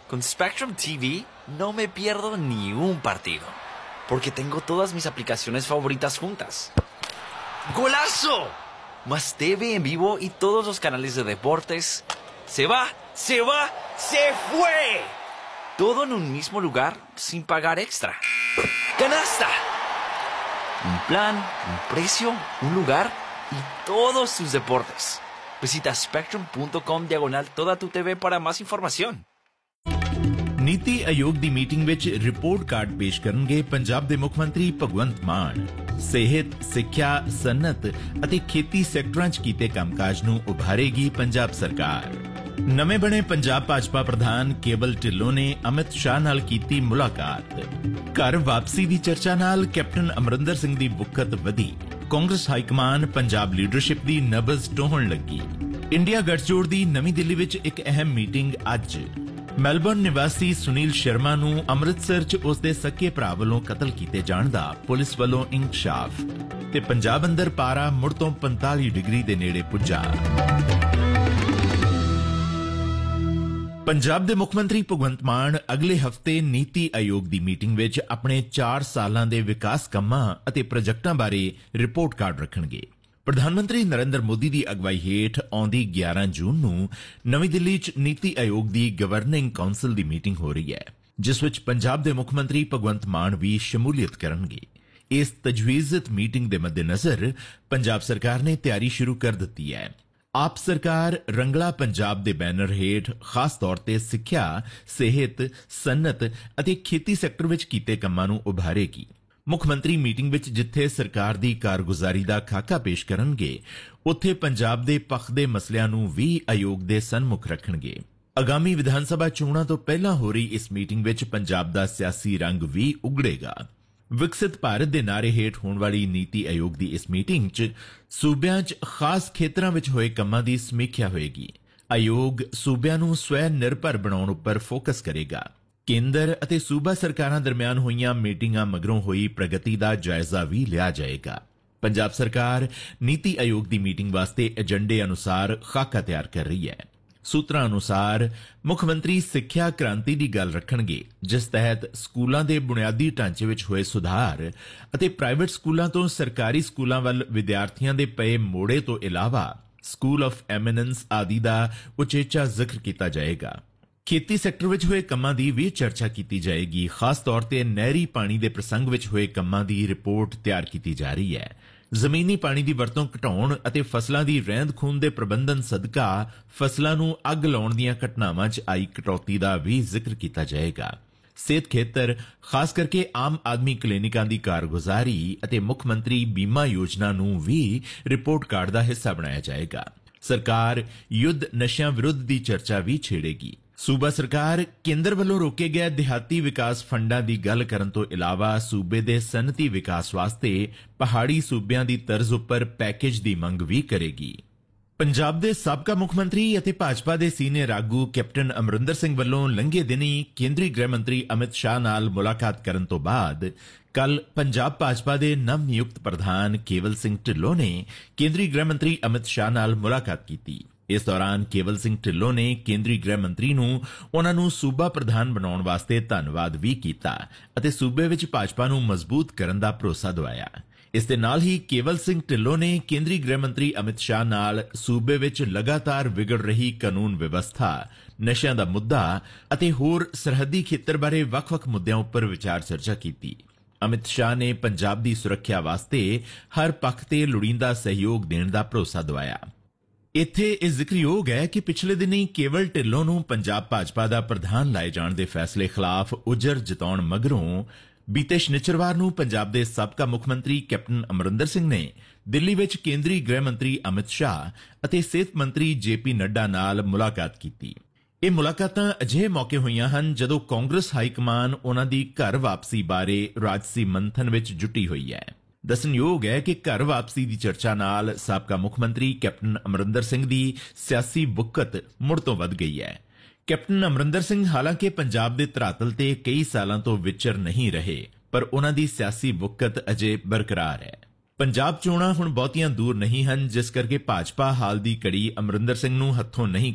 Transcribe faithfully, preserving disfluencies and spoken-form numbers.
Con Spectrum T V no me pierdo ni un partido, porque tengo todas mis aplicaciones favoritas juntas. ¡Golazo! Más T V en vivo y todos los canales de deportes. ¡Se va! ¡Se va! ¡Se fue! Todo en un mismo lugar sin pagar extra. ¡Canasta! Un plan, un precio, un lugar y todos tus deportes. Visita spectrum.com diagonal toda tu T V para más información. ਨੀਤੀ ਆਯੋਗ ਦੀ meeting ਵਿੱਚ report card ਪੇਸ਼ ਕਰਨਗੇ ਪੰਜਾਬ ਦੇ ਮੁੱਖ ਮੰਤਰੀ ਭਗਵੰਤ ਮਾਨ। ਸਿਹਤ, ਸਿੱਖਿਆ, ਸਨਅਤ ਅਤੇ ਖੇਤੀ ਸੈਕਟਰਾਂ 'ਚ ਕੀਤੇ ਕੰਮਕਾਜ ਨੂੰ ਉਭਾਰੇਗੀ ਪੰਜਾਬ ਸਰਕਾਰ। ਨਵੇਂ ਬਣੇ ਪੰਜਾਬ ਭਾਜਪਾ ਪ੍ਰਧਾਨ ਕੇਵਲ ਢਿੱਲੋਂ ਨੇ ਅਮਿਤ ਸ਼ਾਹ ਨਾਲ ਕੀਤੀ ਮੁਲਾਕਾਤ। ਘਰ ਵਾਪਸੀ ਦੀ ਚਰਚਾ ਨਾਲ ਕੈਪਟਨ ਅਮਰਿੰਦਰ ਸਿੰਘ ਦੀ ਬੁੱਕਤ ਵਧੀ। ਕਾਂਗਰਸ ਹਾਈਕਮਾਨ ਪੰਜਾਬ ਲੀਡਰਸ਼ਿਪ ਦੀ ਨਬਜ਼ ਟੋਹਣ ਲੱਗੀ। ਇੰਡੀਆ ਗੱਠਜੋੜ ਦੀ ਨਵੀਂ ਦਿੱਲੀ ਵਿੱਚ ਇੱਕ ਅਹਿਮ ਮੀਟਿੰਗ ਅੱਜ। ਮੈਲਬੌਰਨ ਨਿਵਾਸੀ ਸੁਨੀਲ ਸ਼ਰਮਾ ਨੂੰ ਅੰਮ੍ਰਿਤਸਰ 'ਚ ਉਸਦੇ ਸਕੇ ਭਰਾ ਵੱਲੋਂ ਕਤਲ ਕੀਤੇ ਜਾਣ ਦਾ ਪੁਲਿਸ ਵੱਲੋਂ ਇੰਕਸ਼ਾਫ। ਤੇ ਪੰਜਾਬ ਅੰਦਰ ਪਾਰਾ ਮੁੜ ਤੋਂ ਪੰਤਾਲੀ ਡਿਗਰੀ ਦੇ ਨੇੜੇ ਪੁੱਜਾ। ਪੰਜਾਬ ਦੇ ਮੁੱਖ ਮੰਤਰੀ ਭਗਵੰਤ ਮਾਨ ਅਗਲੇ ਹਫ਼ਤੇ ਨੀਤੀ ਆਯੋਗ ਦੀ ਮੀਟਿੰਗ ਵਿੱਚ ਆਪਣੇ ਚਾਰ ਸਾਲਾਂ ਦੇ ਵਿਕਾਸ ਕੰਮਾਂ ਅਤੇ ਪ੍ਰੋਜੈਕਟਾਂ ਬਾਰੇ ਰਿਪੋਰਟ ਕਾਰਡ ਰੱਖਣਗੇ। ਪ੍ਰਧਾਨ ਮੰਤਰੀ ਨਰਿੰਦਰ ਮੋਦੀ ਦੀ ਅਗਵਾਈ ਹੇਠ ਆਉਂਦੀ ਗਿਆਰਾਂ ਜੂਨ ਨੂੰ ਨਵੀਂ ਦਿੱਲੀ 'ਚ ਨੀਤੀ ਆਯੋਗ ਦੀ ਗਵਰਨਿੰਗ ਕਾਉਂਸਲ ਦੀ ਮੀਟਿੰਗ ਹੋ ਰਹੀ ਹੈ, ਜਿਸ ਵਿੱਚ ਪੰਜਾਬ ਦੇ ਮੁੱਖ ਮੰਤਰੀ ਭਗਵੰਤ ਮਾਨ ਵੀ ਸ਼ਮੂਲੀਅਤ ਕਰਨਗੇ। ਇਸ ਤਜਵੀਜ਼ਤ ਮੀਟਿੰਗ ਦੇ ਮੱਦੇਨਜ਼ਰ ਪੰਜਾਬ ਸਰਕਾਰ ਨੇ ਤਿਆਰੀ ਸ਼ੁਰੂ ਕਰ ਦਿੱਤੀ ਹੈ। ਆਪ ਸਰਕਾਰ ਰੰਗਲਾ ਪੰਜਾਬ ਦੇ ਬੈਨਰ ਹੇਠ ਖਾਸ ਤੌਰ ਤੇ ਸਿੱਖਿਆ, ਸਿਹਤ, ਸਨਅਤ ਅਤੇ ਖੇਤੀ ਸੈਕਟਰ ਵਿੱਚ ਕੀਤੇ ਕੰਮਾਂ ਨੂੰ ਉਭਾਰੇਗੀ। ਮੁੱਖ ਮੰਤਰੀ ਮੀਟਿੰਗ ਵਿੱਚ ਜਿੱਥੇ ਸਰਕਾਰ ਦੀ ਕਾਰਗੁਜ਼ਾਰੀ ਦਾ ਖਾਕਾ ਪੇਸ਼ ਕਰਨਗੇ, ਉੱਥੇ ਪੰਜਾਬ ਦੇ ਪੱਖ ਦੇ ਮਸਲਿਆਂ ਨੂੰ ਵੀ ਆਯੋਗ ਦੇ ਸਨਮੁਖ ਰੱਖਣਗੇ। ਆਗਾਮੀ ਵਿਧਾਨ ਸਭਾ ਚੋਣਾਂ ਤੋਂ ਪਹਿਲਾਂ ਹੋ ਰਹੀ ਇਸ ਮੀਟਿੰਗ ਵਿੱਚ ਪੰਜਾਬ ਦਾ ਸਿਆਸੀ ਰੰਗ ਵੀ ਉਗੜੇਗਾ। ਵਿਕਸਿਤ ਭਾਰਤ ਦੇ ਨਾਅਰੇ ਹੇਠ ਹੋਣ ਵਾਲੀ ਨੀਤੀ ਆਯੋਗ ਦੀ ਇਸ ਮੀਟਿੰਗ 'ਚ ਸੂਬਿਆਂ 'ਚ ਖਾਸ ਖੇਤਰਾਂ ਵਿੱਚ ਹੋਏ ਕੰਮਾਂ ਦੀ ਸਮੀਖਿਆ ਹੋਏਗੀ। ਆਯੋਗ ਸੂਬਿਆਂ ਨੂੰ ਸਵੈ ਨਿਰਭਰ ਬਣਾਉਣ ਉੱਪਰ ਫੋਕਸ ਕਰੇਗਾ। ਕੇਂਦਰ ਅਤੇ ਸੂਬਾ ਸਰਕਾਰਾਂ ਦਰਮਿਆਨ ਹੋਈਆਂ ਮੀਟਿੰਗਾਂ ਮਗਰੋਂ ਹੋਈ ਪ੍ਰਗਤੀ ਦਾ ਜਾਇਜ਼ਾ ਵੀ ਲਿਆ ਜਾਏਗਾ। ਪੰਜਾਬ ਸਰਕਾਰ ਨੀਤੀ ਆਯੋਗ ਦੀ ਮੀਟਿੰਗ ਵਾਸਤੇ ਏਜੰਡੇ ਅਨੁਸਾਰ ਖਾਕਾ ਤਿਆਰ ਕਰ ਰਹੀ ਹੈ। ਸੂਤਰਾਂ ਅਨੁਸਾਰ ਮੁੱਖ ਮੰਤਰੀ ਸਿੱਖਿਆ ਕ੍ਰਾਂਤੀ ਦੀ ਗੱਲ ਰੱਖਣਗੇ, ਜਿਸ ਤਹਿਤ ਸਕੂਲਾਂ ਦੇ ਬੁਨਿਆਦੀ ਢਾਂਚੇ ਵਿੱਚ ਹੋਏ ਸੁਧਾਰ ਅਤੇ ਪ੍ਰਾਈਵੇਟ ਸਕੂਲਾਂ ਤੋਂ ਸਰਕਾਰੀ ਸਕੂਲਾਂ ਵੱਲ ਵਿਦਿਆਰਥੀਆਂ ਦੇ ਪਏ ਮੋੜੇ ਤੋਂ ਇਲਾਵਾ ਸਕੂਲ ਆਫ ਐਮੀਨੈਂਸ ਆਦਿ ਦਾ ਉਚੇਚਾ ਜ਼ਿਕਰ ਕੀਤਾ ਜਾਏਗਾ। ਖੇਤੀ ਸੈਕਟਰ ਵਿੱਚ ਹੋਏ ਕੰਮਾਂ ਦੀ ਵੀ ਚਰਚਾ ਕੀਤੀ ਜਾਏਗੀ। ਖਾਸ ਤੌਰ ਤੇ ਨਹਿਰੀ ਪਾਣੀ ਦੇ ਪ੍ਰਸੰਗ ਵਿੱਚ ਹੋਏ ਕੰਮਾਂ ਦੀ ਰਿਪੋਰਟ ਤਿਆਰ ਕੀਤੀ ਜਾ ਰਹੀ ਹੈ। ਜ਼ਮੀਨੀ ਪਾਣੀ ਦੀ ਵਰਤੋਂ ਘਟਾਉਣ ਅਤੇ ਫਸਲਾਂ ਦੀ ਰਹਿੰਦ ਖੂੰਹਦ ਦੇ ਪ੍ਰਬੰਧਨ ਸਦਕਾ ਫਸਲਾਂ ਨੂੰ ਅੱਗ ਲਾਉਣ ਦੀਆਂ ਘਟਨਾਵਾਂ 'ਚ ਆਈ ਕਟੌਤੀ ਦਾ ਵੀ ਜ਼ਿਕਰ ਕੀਤਾ ਜਾਏਗਾ। ਸਿਹਤ ਖੇਤਰ, ਖਾਸ ਕਰਕੇ ਆਮ ਆਦਮੀ ਕਲੀਨਿਕਾਂ ਦੀ ਕਾਰਗੁਜ਼ਾਰੀ ਅਤੇ ਮੁੱਖ ਮੰਤਰੀ ਬੀਮਾ ਯੋਜਨਾ ਨੂੰ ਵੀ ਰਿਪੋਰਟ ਕਾਰਡ ਦਾ ਹਿੱਸਾ ਬਣਾਇਆ ਜਾਏਗਾ। ਸਰਕਾਰ ਯੁੱਧ ਨਸ਼ਿਆਂ ਵਿਰੁੱਧ ਦੀ ਚਰਚਾ ਵੀ ਛੇੜੇਗੀ। ਸੂਬਾ ਸਰਕਾਰ ਕੇਂਦਰ ਵੱਲੋਂ ਰੋਕੇ ਗਏ ਦਿਹਾਤੀ ਵਿਕਾਸ ਫੰਡਾਂ ਦੀ ਗੱਲ ਕਰਨ ਤੋਂ ਇਲਾਵਾ ਸੂਬੇ ਦੇ ਸਨਅਤੀ ਵਿਕਾਸ ਵਾਸਤੇ ਪਹਾੜੀ ਸੂਬਿਆਂ ਦੀ ਤਰਜ਼ ਉੱਪਰ ਪੈਕੇਜ ਦੀ ਮੰਗ ਵੀ ਕਰੇਗੀ। ਪੰਜਾਬ ਦੇ ਸਾਬਕਾ ਮੁੱਖ ਮੰਤਰੀ ਅਤੇ ਭਾਜਪਾ ਦੇ ਸੀਨੀਅਰ ਆਗੂ ਕੈਪਟਨ ਅਮਰਿੰਦਰ ਸਿੰਘ ਵੱਲੋਂ ਲੰਘੇ ਦਿਨੀ ਕੇਂਦਰੀ ਗ੍ਰਹਿ ਮੰਤਰੀ ਅਮਿਤ ਸ਼ਾਹ ਨਾਲ ਮੁਲਾਕਾਤ ਕਰਨ ਤੋਂ ਬਾਅਦ ਕੱਲ ਪੰਜਾਬ ਭਾਜਪਾ ਦੇ ਨਵ ਨਿਯੁਕਤ ਪ੍ਰਧਾਨ ਕੇਵਲ ਸਿੰਘ ਢਿੱਲੋਂ ਨੇ ਕੇਂਦਰੀ ਗ੍ਰਹਿ ਮੰਤਰੀ ਅਮਿਤ ਸ਼ਾਹ ਨਾਲ ਮੁਲਾਕਾਤ ਕੀਤੀ। ਇਸ ਦੌਰਾਨ ਕੇਵਲ ਸਿੰਘ ਢਿੱਲੋਂ ਨੇ ਕੇਂਦਰੀ ਗ੍ਰਹਿ ਮੰਤਰੀ ਨੂੰ ਉਨ੍ਹਾਂ ਨੂੰ ਸੂਬਾ ਪ੍ਰਧਾਨ ਬਣਾਉਣ ਵਾਸਤੇ ਧੰਨਵਾਦ ਵੀ ਕੀਤਾ ਅਤੇ ਸੂਬੇ ਵਿੱਚ ਭਾਜਪਾ ਨੂੰ ਮਜ਼ਬੂਤ ਕਰਨ ਦਾ ਭਰੋਸਾ ਦਿਵਾਇਆ। ਇਸ ਦੇ ਨਾਲ ਹੀ ਕੇਵਲ ਸਿੰਘ ਢਿੱਲੋਂ ਨੇ ਕੇਂਦਰੀ ਗ੍ਰਹਿ ਮੰਤਰੀ ਅਮਿਤ ਸ਼ਾਹ ਨਾਲ ਸੂਬੇ ਵਿੱਚ ਲਗਾਤਾਰ ਵਿਗੜ ਰਹੀ ਕਾਨੂੰਨ ਵਿਵਸਥਾ, ਨਸ਼ਿਆਂ ਦਾ ਮੁੱਦਾ ਅਤੇ ਹੋਰ ਸਰਹੱਦੀ ਖੇਤਰ ਬਾਰੇ ਵੱਖ-ਵੱਖ ਮੁੱਦਿਆਂ ਉੱਪਰ ਵਿਚਾਰ ਚਰਚਾ ਕੀਤੀ। ਅਮਿਤ ਸ਼ਾਹ ਨੇ ਪੰਜਾਬ ਦੀ ਸੁਰੱਖਿਆ ਵਾਸਤੇ ਹਰ ਪੱਖ ਤੇ ਲੋੜੀਂਦਾ ਸਹਿਯੋਗ ਦੇਣ ਦਾ ਭਰੋਸਾ ਦਿਵਾਇਆ। ਇੱਥੇ ਇਹ ਜ਼ਿਕਰਯੋਗ ਹੈ ਕਿ ਪਿਛਲੇ ਦਿਨੀ ਕੇਵਲ ਢਿੱਲੋਂ ਨੂੰ ਪੰਜਾਬ ਭਾਜਪਾ ਦਾ ਪ੍ਰਧਾਨ ਲਾਏ ਜਾਣ ਦੇ ਫੈਸਲੇ ਖਿਲਾਫ ਉਜਰ ਜਤਾਉਣ ਮਗਰੋਂ ਬੀਤੇ ਸ਼ਨਿਚਰਵਾਰ ਨੂੰ ਪੰਜਾਬ ਦੇ ਸਾਬਕਾ ਮੁੱਖ ਮੰਤਰੀ ਕੈਪਟਨ ਅਮਰਿੰਦਰ ਸਿੰਘ ਨੇ ਦਿੱਲੀ ਵਿੱਚ ਕੇਂਦਰੀ ਗ੍ਰਹਿ ਮੰਤਰੀ ਅਮਿਤ ਸ਼ਾਹ ਅਤੇ ਸਿਹਤ ਮੰਤਰੀ ਜੇ ਪੀ ਨੱਡਾ ਨਾਲ ਮੁਲਾਕਾਤ ਕੀਤੀ। ਇਹ ਮੁਲਾਕਾਤਾਂ ਅਜਿਹੇ ਮੌਕੇ ਹੋਈਆਂ ਹਨ ਜਦੋਂ ਕਾਂਗਰਸ ਹਾਈਕਮਾਨ ਉਨ੍ਹਾਂ ਦੀ ਘਰ ਵਾਪਸੀ ਬਾਰੇ ਰਾਜਸੀ ਮੰਥਨ ਵਿੱਚ ਜੁਟੀ ਹੋਈ ਹੈ। ਦੱਸਣਯੋਗ ਹੈ ਕਿ ਘਰ ਵਾਪਸੀ ਦੀ ਚਰਚਾ ਨਾਲ ਸਾਬਕਾ ਮੁੱਖ ਮੰਤਰੀ ਕੈਪਟਨ ਅਮਰਿੰਦਰ ਸਿੰਘ ਦੀ ਸਿਆਸੀ ਬੁੱਕਤ ਮੁੜ ਤੋਂ ਵੱਧ ਗਈ ਹੈ। ਕੈਪਟਨ ਅਮਰਿੰਦਰ ਸਿੰਘ ਹਾਲਾਂਕਿ ਪੰਜਾਬ ਦੇ ਧਰਾਤਲ ਤੇ ਕਈ ਸਾਲਾਂ ਤੋਂ ਵਿਚਰ ਨਹੀਂ ਰਹੇ, ਪਰ ਉਨ੍ਹਾਂ ਦੀ ਸਿਆਸੀ ਬੁੱਕਤ ਅਜੇ ਬਰਕਰਾਰ ਹੈ। ਪੰਜਾਬ ਚੋਣਾਂ ਹੁਣ ਬਹੁਤੀਆਂ ਦੂਰ ਨਹੀਂ ਹਨ, ਜਿਸ ਕਰਕੇ ਭਾਜਪਾ ਹਾਲ ਦੀ ਘੜੀ ਅਮਰਿੰਦਰ ਸਿੰਘ ਨੂੰ ਹੱਥੋਂ ਨਹੀਂ